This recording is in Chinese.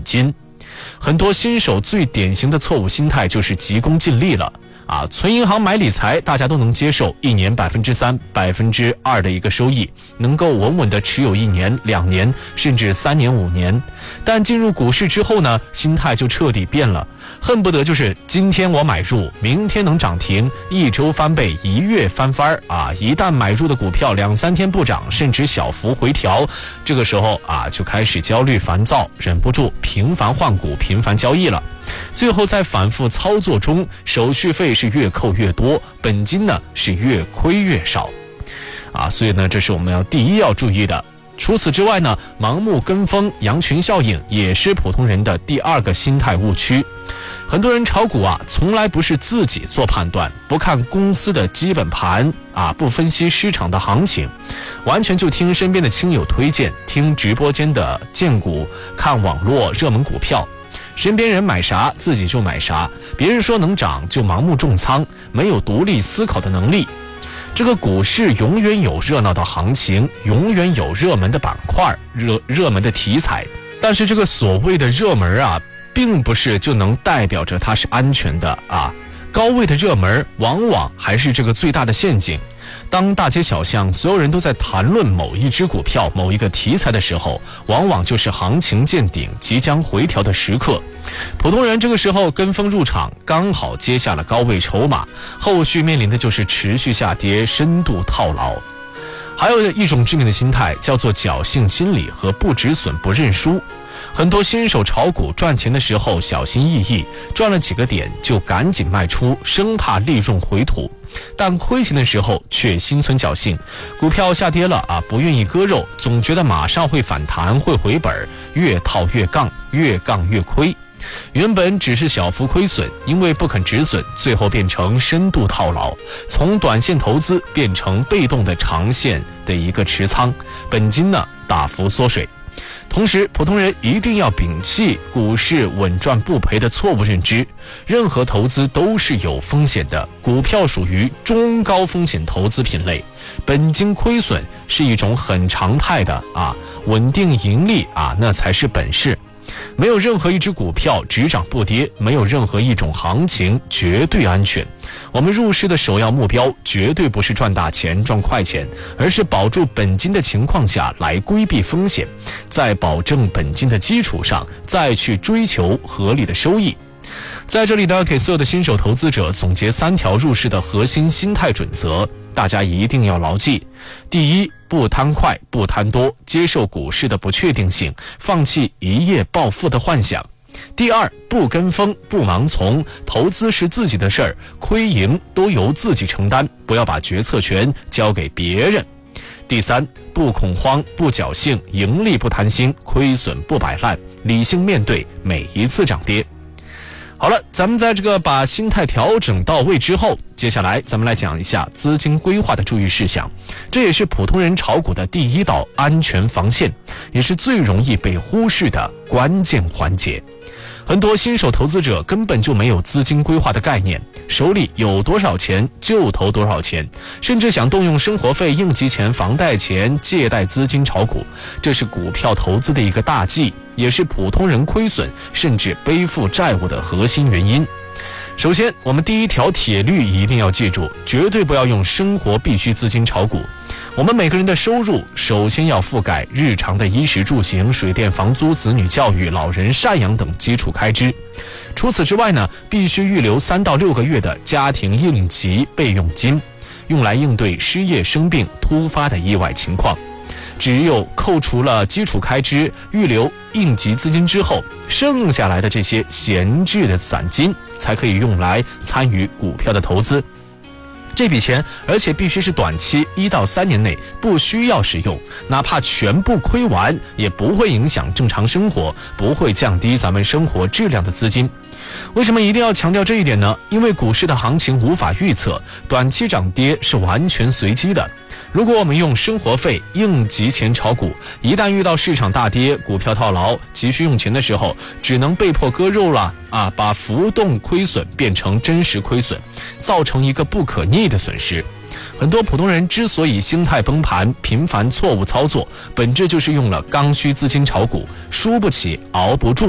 金。很多新手最典型的错误心态就是急功近利了。存银行买理财，大家都能接受1年3%、2%的一个收益，能够稳稳的持有1年、2年，甚至3年、5年。但进入股市之后呢，心态就彻底变了，恨不得就是今天我买入，明天能涨停，1周翻倍，1月翻番一旦买入的股票2、3天不涨，甚至小幅回调，这个时候就开始焦虑烦躁，忍不住频繁换股、频繁交易了。最后在反复操作中，手续费是越扣越多，本金呢是越亏越少所以呢，这是我们第一要注意的。除此之外呢，盲目跟风、羊群效应也是普通人的第二个心态误区。很多人炒股从来不是自己做判断，不看公司的基本盘不分析市场的行情，完全就听身边的亲友推荐，听直播间的荐股，看网络热门股票。身边人买啥自己就买啥，别人说能涨就盲目重仓，没有独立思考的能力。这个股市永远有热闹的行情，永远有热门的板块、热门的题材，但是这个所谓的热门并不是就能代表着它是安全的高位的热门往往还是这个最大的陷阱。当大街小巷所有人都在谈论某一只股票、某一个题材的时候，往往就是行情见顶、即将回调的时刻。普通人这个时候跟风入场，刚好接下了高位筹码，后续面临的就是持续下跌、深度套牢。还有一种致命的心态叫做侥幸心理和不止损不认输。很多新手炒股赚钱的时候小心翼翼，赚了几个点就赶紧卖出，生怕利润回吐，但亏钱的时候却心存侥幸，股票下跌了不愿意割肉，总觉得马上会反弹会回本，越套越杠，越杠越亏。原本只是小幅亏损，因为不肯止损，最后变成深度套牢，从短线投资变成被动的长线的一个持仓，本金呢大幅缩水。同时，普通人一定要摒弃股市稳赚不赔的错误认知，任何投资都是有风险的，股票属于中高风险投资品类，本金亏损是一种很常态的稳定盈利那才是本事。没有任何一只股票只涨不跌，没有任何一种行情绝对安全。我们入市的首要目标绝对不是赚大钱、赚快钱，而是保住本金的情况下来规避风险，在保证本金的基础上再去追求合理的收益。在这里呢，给所有的新手投资者总结3条入市的核心心态准则，大家一定要牢记。第一，不贪快不贪多，接受股市的不确定性，放弃一夜暴富的幻想。第二，不跟风不盲从，投资是自己的事儿，亏赢都由自己承担，不要把决策权交给别人。第三，不恐慌不侥幸，盈利不贪心，亏损不摆烂，理性面对每一次涨跌。好了，咱们在这个把心态调整到位之后，接下来咱们来讲一下资金规划的注意事项，这也是普通人炒股的第一道安全防线，也是最容易被忽视的关键环节。很多新手投资者根本就没有资金规划的概念，手里有多少钱就投多少钱，甚至想动用生活费、应急钱、房贷钱、借贷资金炒股，这是股票投资的一个大忌，也是普通人亏损甚至背负债务的核心原因。首先，我们第一条铁律一定要记住，绝对不要用生活必需资金炒股。我们每个人的收入首先要覆盖日常的衣食住行、水电房租、子女教育、老人赡养等基础开支。除此之外呢，必须预留3到6个月的家庭应急备用金，用来应对失业、生病、突发的意外情况。只有扣除了基础开支，预留应急资金之后，剩下来的这些闲置的散金才可以用来参与股票的投资。这笔钱而且必须是短期1到3年内不需要使用，哪怕全部亏完也不会影响正常生活，不会降低咱们生活质量的资金。为什么一定要强调这一点呢？因为股市的行情无法预测，短期涨跌是完全随机的。如果我们用生活费、应急钱炒股，一旦遇到市场大跌、股票套牢、急需用钱的时候，只能被迫割肉了把浮动亏损变成真实亏损，造成一个不可逆的损失。很多普通人之所以心态崩盘、频繁错误操作，本质就是用了刚需资金炒股，输不起，熬不住。